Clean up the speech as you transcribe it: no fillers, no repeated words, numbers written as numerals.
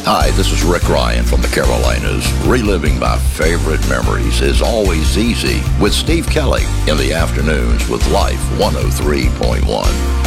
Hi, this is Rick Ryan from the Carolinas. Reliving my favorite memories is always easy with Steve Kelly in the afternoons with Life 103.1.